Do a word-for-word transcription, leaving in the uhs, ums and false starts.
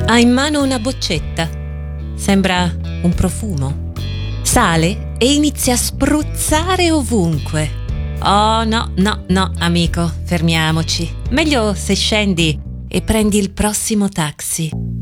Ha in mano una boccetta. Sembra un profumo. Sale e inizia a spruzzare ovunque. Oh no, no, no, amico, fermiamoci. Meglio se scendi e prendi il prossimo taxi.